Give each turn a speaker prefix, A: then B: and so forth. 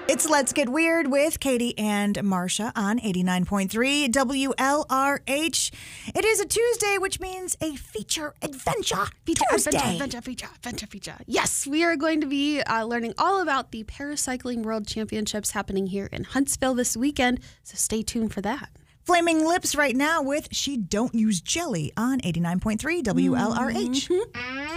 A: It's Let's Get Weird with Katie and Marsha on 89.3 WLRH. It is a Tuesday, which means a feature adventure Tuesday.
B: Adventure. Yes, we are going to be learning all about the Paracycling World Championships happening here in Huntsville this weekend, so stay tuned for that.
A: Flaming Lips right now with She Don't Use Jelly on 89.3 WLRH.